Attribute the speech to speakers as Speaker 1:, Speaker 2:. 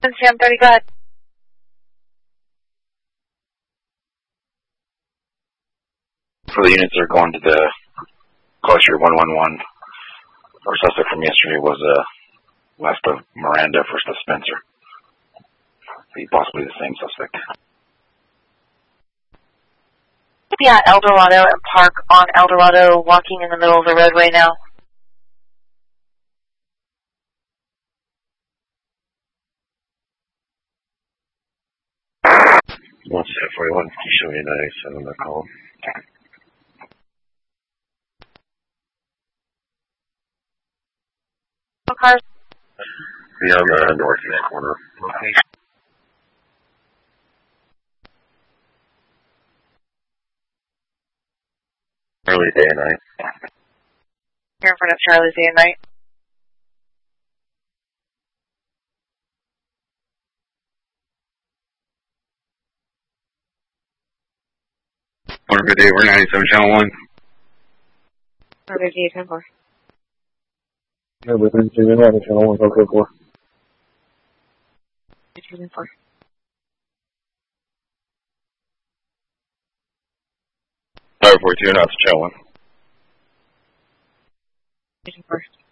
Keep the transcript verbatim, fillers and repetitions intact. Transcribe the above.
Speaker 1: Sam thirty, go ahead.
Speaker 2: For the units that are going to the closure one one one, our suspect from yesterday was uh, west of Miranda, first of Spencer. Be possibly the same suspect.
Speaker 1: Yeah, El Dorado and park on El Dorado, walking in the middle of the roadway now.
Speaker 2: one set forty-one, you show me ninety-seven, that call.
Speaker 1: What cars?
Speaker 2: Be on the northeast corner location. Early day and night.
Speaker 1: Here in front of Charlie's day and night.
Speaker 2: Order for day, we're ninety-seven, channel one.
Speaker 1: Order fifty-eight, ten four.
Speaker 2: Yeah, we're thirty-two, channel one, okay, four.
Speaker 1: thirty-two, ten four.
Speaker 2: Tower forty-two, and out to channel one.
Speaker 1: ten four.